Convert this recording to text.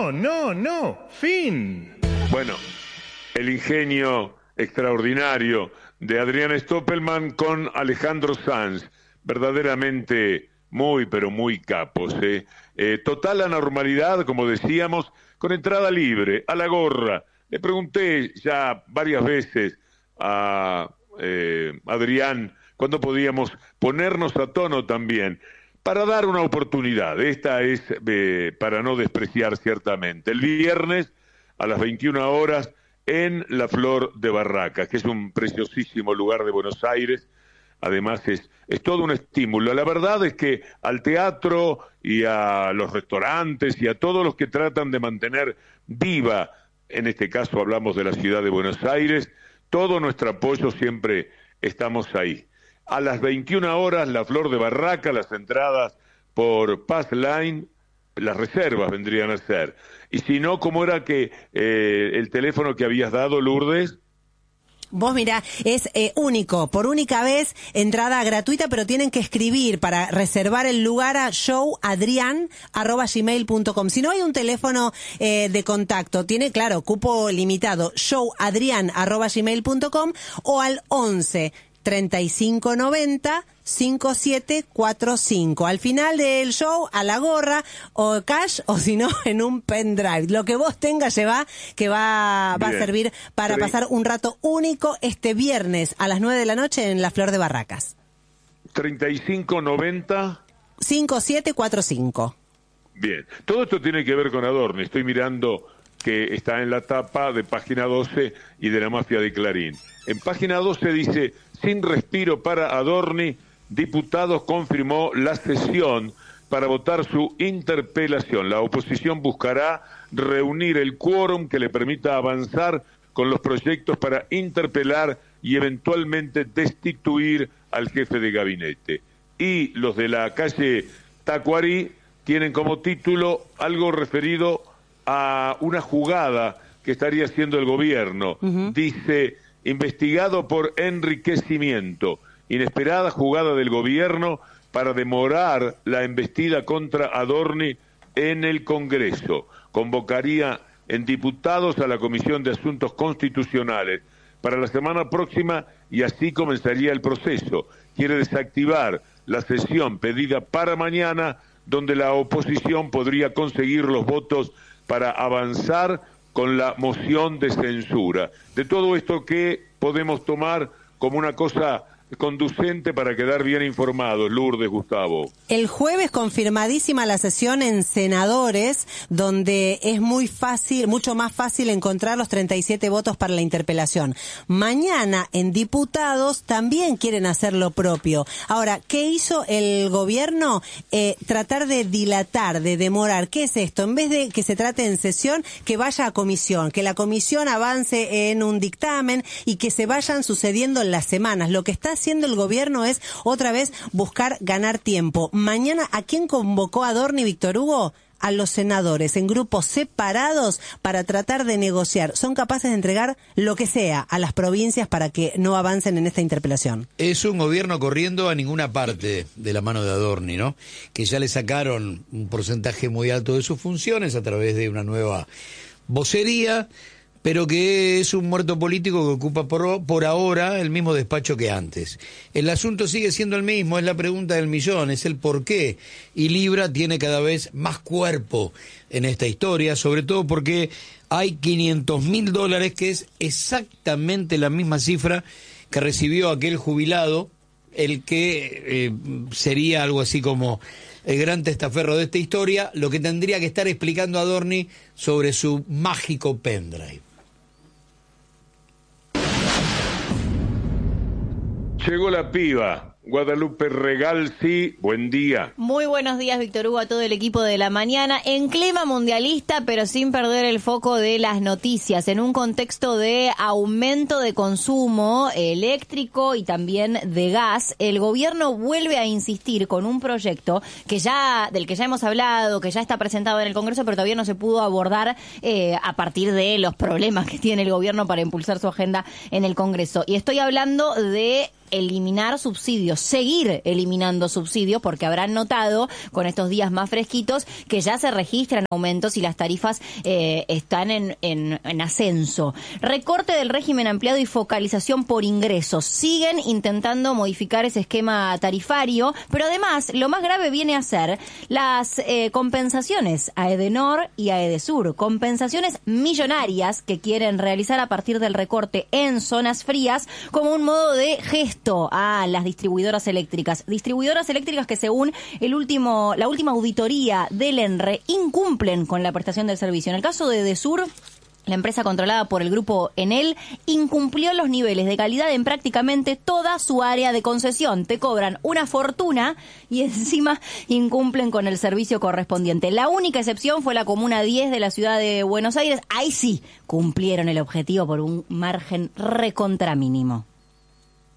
no. Fin. Bueno, el ingenio extraordinario de Adrián Stoppelman con Alejandro Sanz, verdaderamente muy, pero muy capos. Total anormalidad, como decíamos, con entrada libre, a la gorra. Le pregunté ya varias veces a Adrián cuándo podíamos ponernos a tono también, para dar una oportunidad. Esta es para no despreciar ciertamente. El viernes a las 21 horas en La Flor de Barracas, que es un preciosísimo lugar de Buenos Aires. Además es todo un estímulo. La verdad es que al teatro y a los restaurantes y a todos los que tratan de mantener viva, en este caso hablamos de la ciudad de Buenos Aires, todo nuestro apoyo, siempre estamos ahí. A las 21 horas, La Flor de Barracas, las entradas por Passline, las reservas vendrían a ser. Y si no, ¿cómo era que el teléfono que habías dado, Lourdes? Vos mirá, es único, por única vez, entrada gratuita, pero tienen que escribir para reservar el lugar a showadrian@gmail.com. Si no hay un teléfono de contacto, tiene, claro, cupo limitado, showadrian@gmail.com o al 11 3590 5745. Al final del show, a la gorra, o cash, o si no, en un pendrive. Lo que vos tengas lleva, que va a servir para pasar un rato único este viernes a las 9 de la noche en La Flor de Barracas. 3590 5745. Bien, todo esto tiene que ver con Adorni. Estoy mirando que está en la tapa de Página 12 y de La Mafia de Clarín. En Página 12 dice: sin respiro para Adorni, diputados confirmó la sesión para votar su interpelación. La oposición buscará reunir el quórum que le permita avanzar con los proyectos para interpelar y eventualmente destituir al jefe de gabinete. Y los de la calle Tacuarí tienen como título algo referido a una jugada que estaría haciendo el gobierno. Dice: investigado por enriquecimiento, inesperada jugada del gobierno para demorar la embestida contra Adorni en el Congreso. Convocaría en diputados a la Comisión de Asuntos Constitucionales para la semana próxima y así comenzaría el proceso. Quiere desactivar la sesión pedida para mañana, donde la oposición podría conseguir los votos para avanzar con la moción de censura. De todo esto, ¿qué podemos tomar como una cosa conducente para quedar bien informados, Lourdes, Gustavo? El jueves confirmadísima la sesión en senadores, donde es muy fácil, mucho más fácil encontrar los 37 votos para la interpelación. Mañana en diputados también quieren hacer lo propio. Ahora, ¿qué hizo el gobierno? Tratar de dilatar, de demorar. ¿Qué es esto? En vez de que se trate en sesión, que vaya a comisión, que la comisión avance en un dictamen y que se vayan sucediendo las semanas. Lo que está haciendo el gobierno es otra vez buscar ganar tiempo. Mañana, ¿a quién convocó Adorni, Víctor Hugo? A los senadores en grupos separados para tratar de negociar. Son capaces de entregar lo que sea a las provincias para que no avancen en esta interpelación. Es un gobierno corriendo a ninguna parte de la mano de Adorni, ¿no? Que ya le sacaron un porcentaje muy alto de sus funciones a través de una nueva vocería, pero que es un muerto político que ocupa por ahora el mismo despacho que antes. El asunto sigue siendo el mismo, es la pregunta del millón, es el por qué. Y Libra tiene cada vez más cuerpo en esta historia, sobre todo porque hay $500.000, que es exactamente la misma cifra que recibió aquel jubilado, el que sería algo así como el gran testaferro de esta historia, lo que tendría que estar explicando Adorni sobre su mágico pendrive. Llegó la piba. Guadalupe Regal, sí, buen día. Muy buenos días, Víctor Hugo, a todo el equipo de La Mañana, en clima mundialista, pero sin perder el foco de las noticias, en un contexto de aumento de consumo eléctrico y también de gas. El gobierno vuelve a insistir con un proyecto del que ya hemos hablado, que ya está presentado en el Congreso, pero todavía no se pudo abordar a partir de los problemas que tiene el gobierno para impulsar su agenda en el Congreso. Y estoy hablando de eliminar subsidios, seguir eliminando subsidios, porque habrán notado con estos días más fresquitos que ya se registran aumentos y las tarifas están en ascenso. Recorte del régimen ampliado y focalización por ingresos. Siguen intentando modificar ese esquema tarifario, pero además lo más grave viene a ser las compensaciones a Edenor y a Edesur. Compensaciones millonarias que quieren realizar a partir del recorte en zonas frías como un modo de gesto a las distribuidoras eléctricas. Distribuidoras eléctricas que según la última auditoría del ENRE incumplen con la prestación del servicio. En el caso de Edesur, la empresa controlada por el grupo Enel incumplió los niveles de calidad en prácticamente toda su área de concesión. Te cobran una fortuna y encima incumplen con el servicio correspondiente. La única excepción fue la Comuna 10 de la ciudad de Buenos Aires. Ahí sí cumplieron el objetivo por un margen recontra mínimo.